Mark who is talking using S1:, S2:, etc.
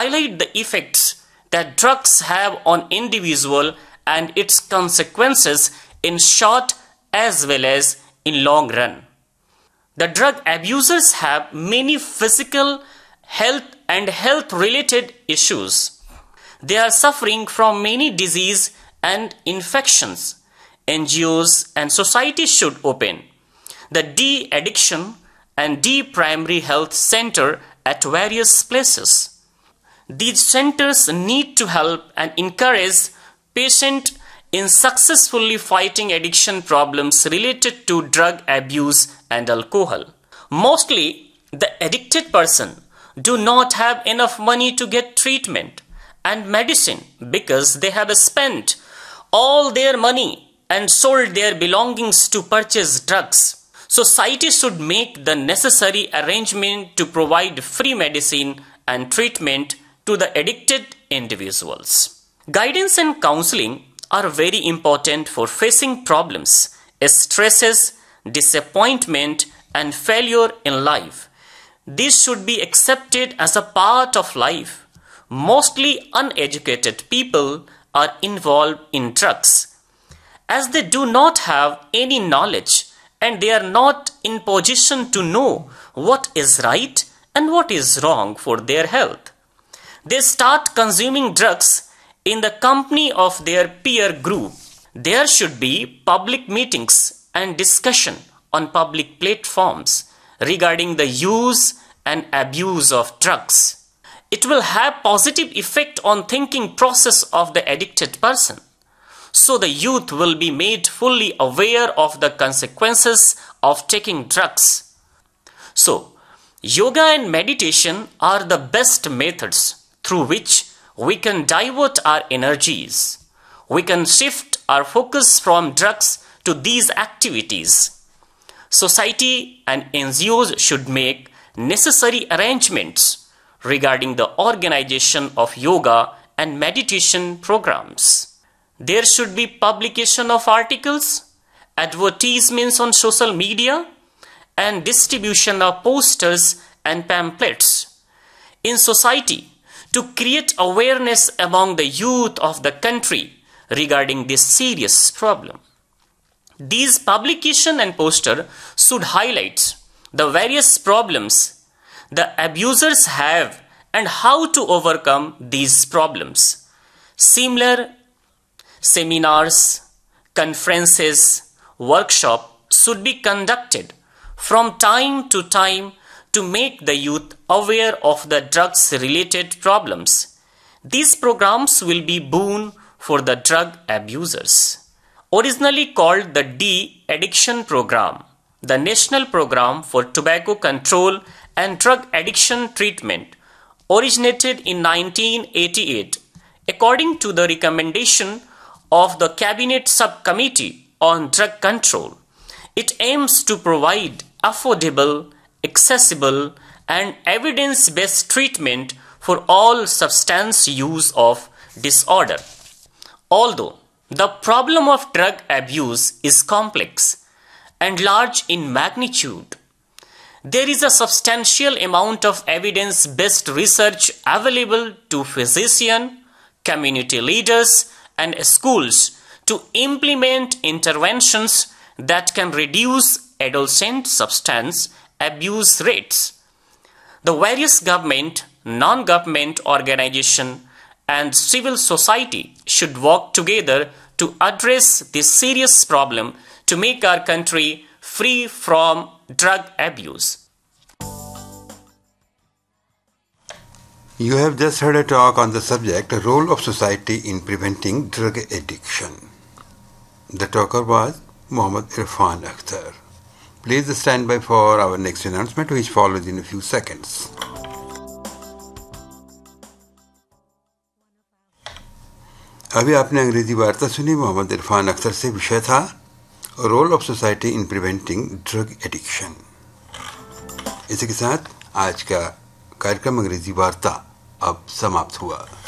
S1: highlight the effects that drugs have on individual and its consequences in short as well as in long run. The drug abusers have many physical, health and health-related issues. They are suffering from many diseases and infections. NGOs and society should open the de-addiction and de-primary health center at various places. These centers need to help and encourage patients in successfully fighting addiction problems related to drug abuse and alcohol. Mostly, the addicted person do not have enough money to get treatment and medicine because they have spent all their money and sold their belongings to purchase drugs. Society should make the necessary arrangement to provide free medicine and treatment to the addicted individuals. Guidance and counseling are very important for facing problems, stresses, disappointment, and failure in life. This should be accepted as a part of life. Mostly uneducated people are involved in drugs, as they do not have any knowledge and they are not in position to know what is right and what is wrong for their health. They start consuming drugs in the company of their peer group. There should be public meetings and discussion on public platforms regarding the use and abuse of drugs. It will have positive effect on thinking process of the addicted person. So the youth will be made fully aware of the consequences of taking drugs. So, yoga and meditation are the best methods through which we can divert our energies. We can shift our focus from drugs to these activities. Society and NGOs should make necessary arrangements regarding the organization of yoga and meditation programs. There should be publication of articles, advertisements on social media, and distribution of posters and pamphlets in society to create awareness among the youth of the country regarding this serious problem. These publication and poster should highlight the various problems the abusers have and how to overcome these problems. Similar seminars, conferences, workshops should be conducted from time to time to make the youth aware of the drugs-related problems. These programs will be boon for the drug abusers. Originally called the De-Addiction Program, the National Program for Tobacco Control and Drug Addiction Treatment, originated in 1988 according to the recommendation of the Cabinet Subcommittee on Drug Control. It aims to provide affordable, accessible, and evidence-based treatment for all substance use of disorder. Although the problem of drug abuse is complex and large in magnitude, there is a substantial amount of evidence-based research available to physicians, community leaders, and schools to implement interventions that can reduce adolescent substance abuse rates. The various government, non-government organizations, and civil society should work together to address this serious problem to make our country free from drug abuse.
S2: You have just heard a talk on the subject, Role of Society in Preventing Drug Addiction. The talker was Mohammad Irfan Akhtar. Please stand by for our next announcement, which follows in a few seconds. अभी आपने अंग्रेजी वार्ता सुनी मोहम्मद इरफान अख्तर से। विषय था role of society in preventing drug addiction. इसी के साथ आज का कार्यक्रम अंग्रेजी वार्ता अब समाप्त हुआ।